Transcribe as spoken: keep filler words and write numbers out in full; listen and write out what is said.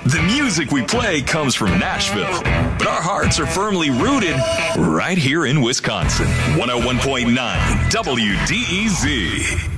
The music we play comes from Nashville, but our hearts are firmly rooted right here in Wisconsin. one oh one point nine W D E Z.